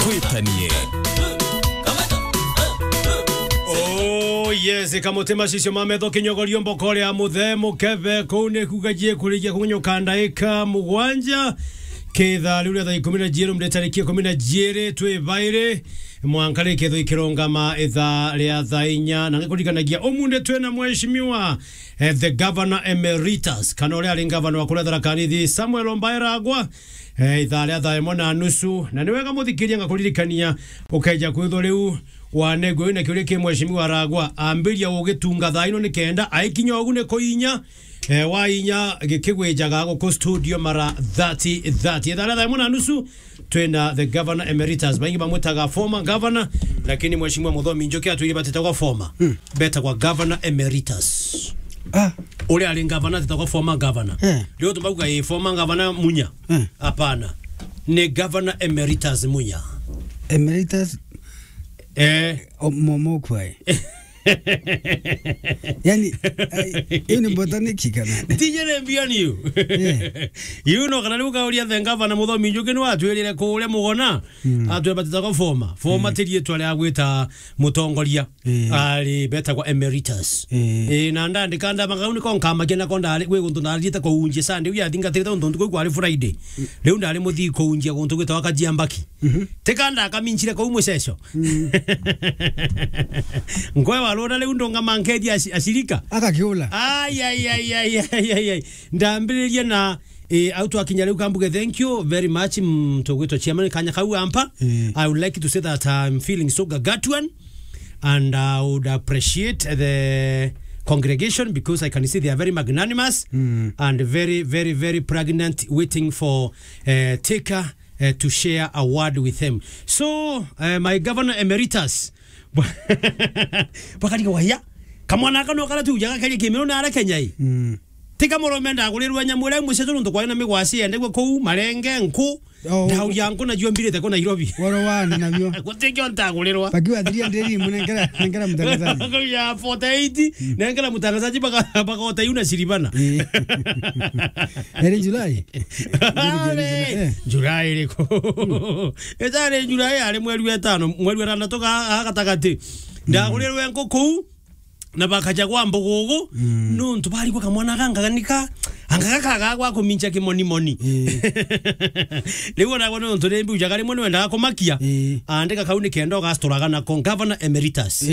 Twitanie. Oh yes, kamotema sisyo mametho kinyogorio mbokore ya muthemo keve kune kugajie kurija kunyokanda eka mugwanja ketha lule tha 10 mretariki 10 twe vaire mwankale ketho ikirongama etha ria thainya na ngikulikanagia omunde twe na mheshimiwa the governor emeritus kanole ali governor wa kuletha kanithi Samuel Ombairagwa ithalia thaimo na nusu na niwega muthikiria ngakuririkania ukeja kwitho riu wanegwe na kiure ke mheshimiwa Ragwa ambiria ugitunga thaino ni kenda aikinya ogune koinya wainya gikigwejaga go studio mara 30 ithalia thaimo na nusu twena the governor emeritus bangi bamwetaga former governor lakini mheshimiwa Muthomi Njoki atuire batetaga former beta kwa governor emeritus ule ali governor tetagwa former governor leo tumbaga former governor Munya hapana ni governor emeritus Munya emeritus momo kwai yani ini botani kikana tijere mbiani you know kana luka uli the governor Muthomi Njoki ni atwirire ko ule mugona atwe batetaga former tirie twale agwita mutongoria ali beta kwa emeritus na ndandi kanda magauni konka magena konda ali gwe guntu nalita ko unje sande uya thingatire untu ko kwali Friday leo ndali muthi ko unje guntu gwita akajiambaki tekanda akaminchire ko umweseso ngwe walona leo ndonga mankedi ashirika akakiula ay ndambiriria na auto akinya leo kambuge thank you very much mtogweto chairman kanya kau ampa I would like to say that I'm feeling so gagatuan and I would appreciate the congregation because I can see they are very magnanimous and very pregnant waiting for Taker to share a word with him. So my governor emeritus bakari waya kamwana kano kala tu jaga kali kimero na ara kenyai tika moromenda agulirwa nyamule mwiseto ndo kwa na migwasi ende ko marenge nku ndau yangu na jombire te ko Nairobi woro wana nabyo kutekyo ntagulirwa bakiwa ndiye ndiri munengera mtangazaji ya 48 nengera mtangazaji baka otayuna siribana eri July liko ezare July ale mwezi wa 5 mwezi wa 6 toka akatakati ndagulirwa nko na bakaja kwa mbogogo nuntu bali kwa kamwana kanganika angaka kwa kumincha kimoni lego na kono ntu rembi ujakali mwana wenda komakia andeka kauni kendo gastoraga na con governor emeritus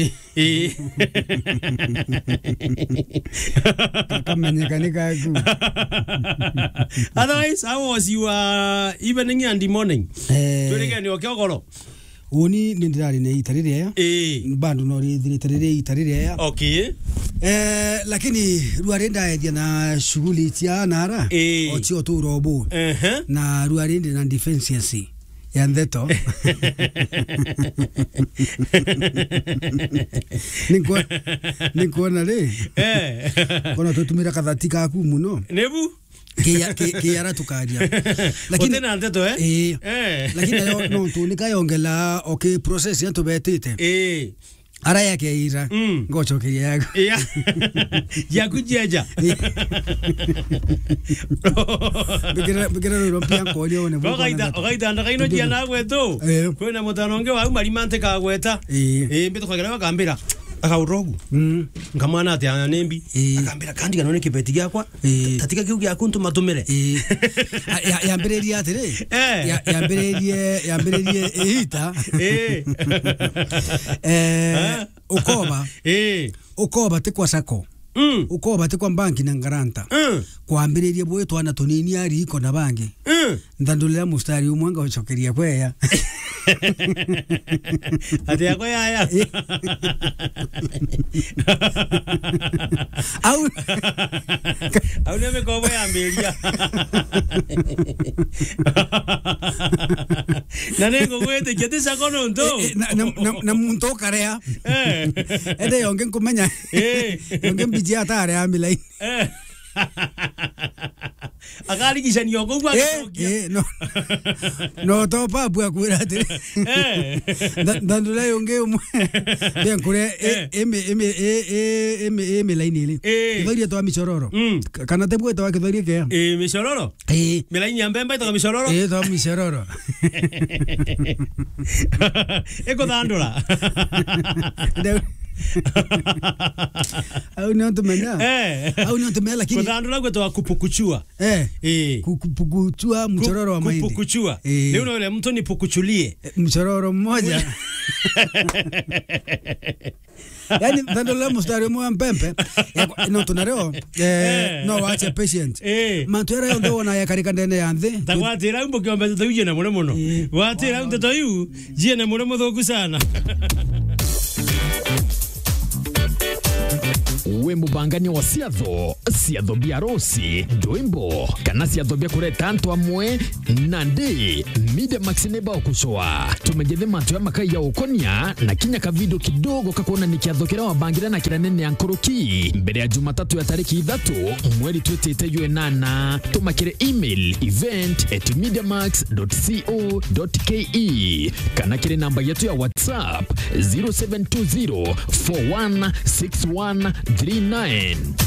kamanyekanika aku otherwise how was your evening and morning tulike ni okogoro Oni nindirari ne itarire ya bandu no itarire ya okay lakini ruarenda edia na shughuli tia nara ochio tu robo na ruarenda na defense ya ndeto niko na le kona tutumira kadhatika aku muno nebu Kiara tukaria lakini na ndeto lakini no tunika yongela okay process yanto betete ara yake ira ngochoke yako ya kujeja bigera European kolio ne okaita ndakaino jana gweto kwena mutanonge wa malimante ka gweta mbito kwagera bakambira akaurogu ngamwana ati anembi akambira kandi kanone kibeti gyakwa tatika kiu gya kuntu matumire yambereria atire yambererie ita ukoba te kwa sako ukoba te kwa banki na garanta kwambereria bwe twana tonini ari iko na banki ndandulira mustari umwanga uchokeria kweya ati yako yaya au neme kobo ya mbelia na nengo gwete kete sakono ndo na muntu karea ede yonge kumenya yonge bijia tare amilai Akari kishanio kwa no to papu akwira ati ndandula yonge umwe bien kure eme laini ile ithoria to mishororo kana te bweta wa kithoria ke mishororo melaini ya mbemba ito mishororo to mishororo eko dandura au ni ontumenya au ni ontumenya lakini kudandura gweto kupukuchua kupukuchua mchororo wa mahindi kupukuchua leo yule mtu ni pukuchulie mchororo mmoja yani ndandula mustari mwa mpempe no tunareo no wacha patient mantwera yo ndona ya karika ndene ya nthi takwatira umbo kiombe tutuje na muno watira mtoto yu jie na muno muthoku sana we mubangania wa ciatho bia rosi ndwimbo kana ciatho bia kureta antu amwe na ndi Media Max neba okushwa tumejethe mantu ya makai ya ukonia na kinya ka video kidogo kakuona ni kiatho kira wabangira na kira nene ya nkoroki mbere ya Jumatatu ya tariki 3 mweri twetete UNana tumakire email event@mediamax.co.ke kana kire namba yetu ya WhatsApp 0720416139